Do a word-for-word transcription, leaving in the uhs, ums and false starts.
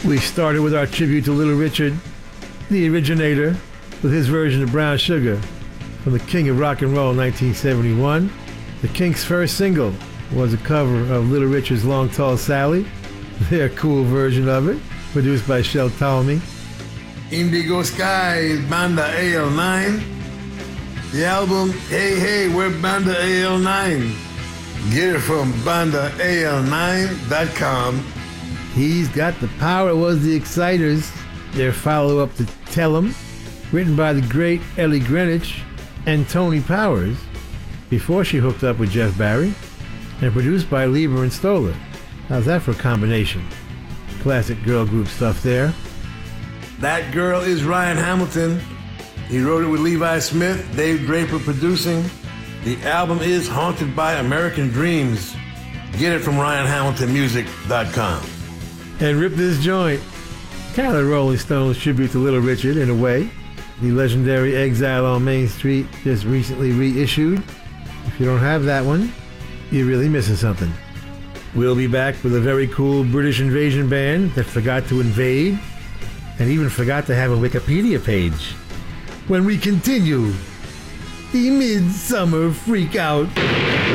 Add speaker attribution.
Speaker 1: We started with our tribute to Little Richard, the originator, with his version of Brown Sugar from the King of Rock and Roll, nineteen seventy-one. The Kinks' first single was a cover of Little Richard's Long Tall Sally, their cool version of it, produced by Shel Talmy.
Speaker 2: Indigo Sky, Banda A L nine. The album, Hey Hey, we're Banda A L nine. Get it from banda A L nine dot com.
Speaker 1: He's Got the Power was the Exciters, their follow-up to Tell 'Em, written by the great Ellie Greenwich and Tony Powers, before she hooked up with Jeff Barry, and produced by Lieber and Stoller. How's that for a combination? Classic girl group stuff there.
Speaker 2: That Girl is Ryan Hamilton. He wrote it with Levi Smith, Dave Draper producing. The album is Haunted by American Dreams. Get it from ryan hamilton music dot com.
Speaker 1: And Rip This Joint, kind of Rolling Stones tribute to Little Richard in a way. The legendary Exile on Main Street, just recently reissued. If you don't have that one, you're really missing something. We'll be back with a very cool British invasion band that forgot to invade and even forgot to have a Wikipedia page when we continue the Midsummer Freakout.